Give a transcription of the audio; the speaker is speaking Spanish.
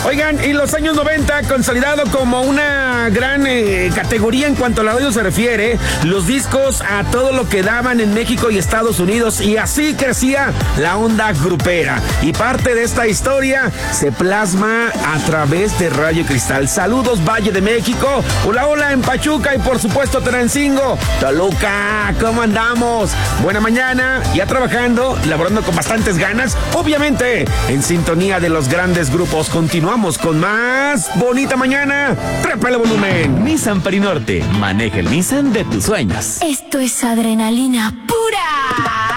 Oigan, en los años 90, consolidado como una gran categoría en cuanto al audio se refiere, los discos a todo lo que daban en México y Estados Unidos, y así crecía la onda grupera. Y parte de esta historia se plasma a través de Radio Cristal. Saludos, Valle de México. Hola, hola en Pachuca y por supuesto Tenancingo, Toluca. ¿Cómo andamos? Buena mañana, ya trabajando, laborando con bastantes ganas, obviamente en sintonía de los grandes grupos. Continuamos con más bonita mañana. Trépale volumen. Nissan Perinorte, maneja el Nissan de tus sueños. Esto es adrenalina pura.